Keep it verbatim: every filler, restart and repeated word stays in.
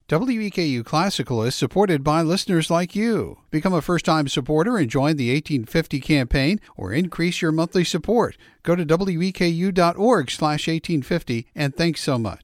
W E K U Classical is supported by listeners like you. Become a first-time supporter and join the eighteen fifty campaign or increase your monthly support. Go to W E K U dot org slash eighteen fifty and thanks so much.